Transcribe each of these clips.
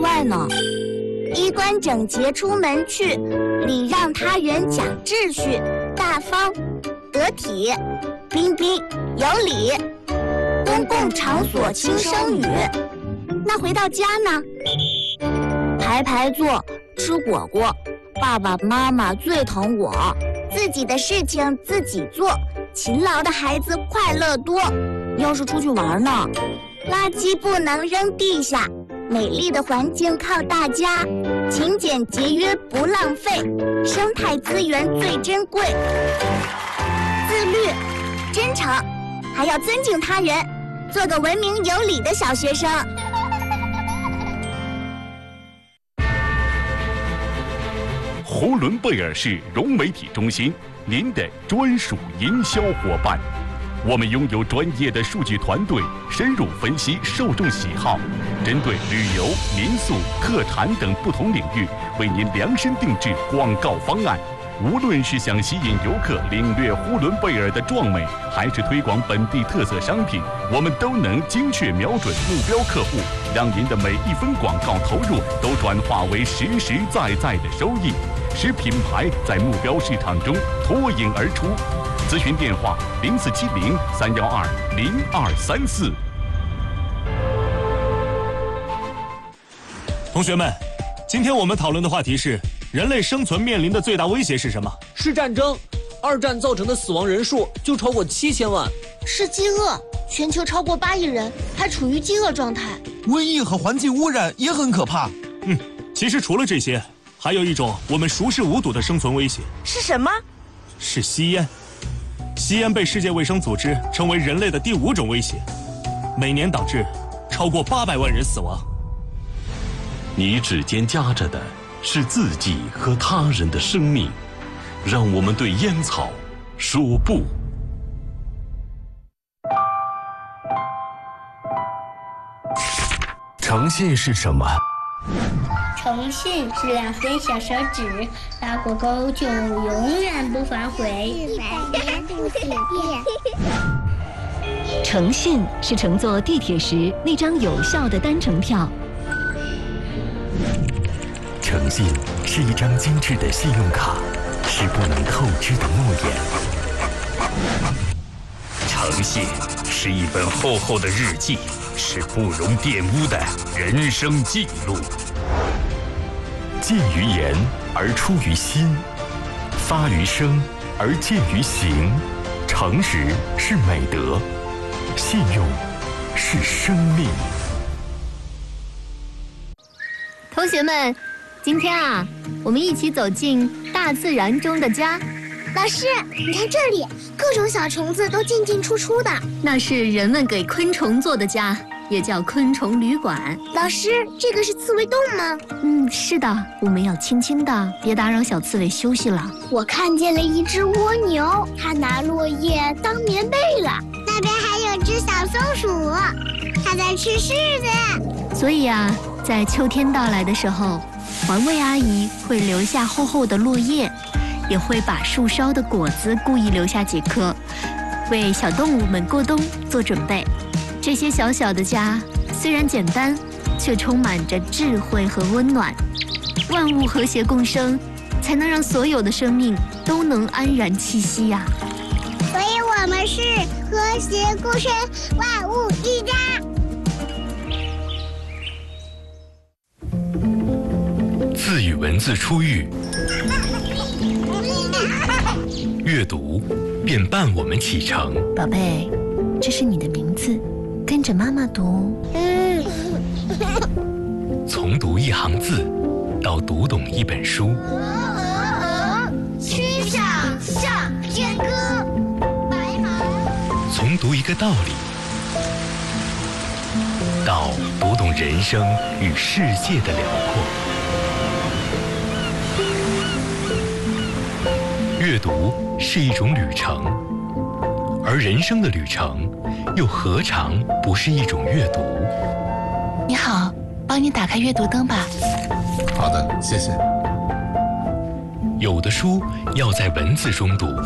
外呢。 衣冠整洁出门去，礼让他人讲秩序，大方得体，彬彬有礼。公共场所轻声语。那回到家呢？排排坐，吃果果。爸爸妈妈最疼我，自己的事情自己做，勤劳的孩子快乐多。 要是出去玩呢？ 垃圾不能扔地下，美丽的环境靠大家，勤俭节约不浪费，生态资源最珍贵。自律、真诚，还要尊敬他人，做个文明有礼的小学生。 呼伦贝尔市融媒体中心，您的专属营销伙伴。我们拥有专业的数据团队，深入分析受众喜好，针对旅游、民宿、客谈等不同领域，为您量身定制广告方案。无论是想吸引游客领略呼伦贝尔的壮美，还是推广本地特色商品，我们都能精确瞄准目标客户，让您的每一分广告投入都转化为实实在在的收益，使品牌在目标市场中脱颖而出。咨询电话0470-312-0234。 同学们，今天我们讨论的话题是：人类生存面临的最大威胁是什么？ 是战争。2战造成的死亡人数就超过7000万。 是饥饿，全球超过8亿人还处于饥饿状态。 瘟疫和环境污染也很可怕。 其实除了这些，还有一种我们熟视无睹的生存威胁。 是什么？ 是吸烟。吸烟被世界卫生组织称为人类的第5种威胁，每年导致超过800万人死亡。 你指尖夹着的是自己和他人的生命，让我们对烟草说不。 诚信是什么？ 诚信是2根小手指拉过钩就永远不反悔。 诚信是乘坐地铁时那张有效的单程票。 诚信是一张精致的信用卡，是不能透支的诺言。 诚信是一本厚厚的日记，是不容玷污的人生记录。 进于言而出于心，发于声而见于行。诚实是美德，信用是生命。 同学们，今天我们一起走进大自然中的家。 老师，你看这里，各种小虫子都进进出出的。 那是人们给昆虫做的家，也叫昆虫旅馆。 老师，这个是刺猬洞吗？ 是的，我们要轻轻的，别打扰小刺猬休息了。 我看见了一只蜗牛，它拿落叶当棉被了。那边还有只小松鼠，它在吃柿子。 所以在秋天到来的时候，环卫阿姨会留下厚厚的落叶，也会把树梢的果子故意留下几颗，为小动物们过冬做准备。这些小小的家虽然简单，却充满着智慧和温暖。万物和谐共生，才能让所有的生命都能安然栖息呀。 所以我们是和谐共生，万物一家。 自与文字出狱，阅读便伴我们启程。 宝贝，这是你的名字，跟着妈妈读。 从读一行字到读懂一本书， 曲项向天歌，白马。 从读一个道理到读懂人生与世界的辽阔。阅读是一种旅程，而人生的旅程又何尝不是一种阅读？ 你好，帮你打开阅读灯吧。 好的，谢谢。 有的书要在文字中读，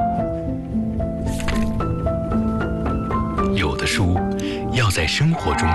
有的书要在生活中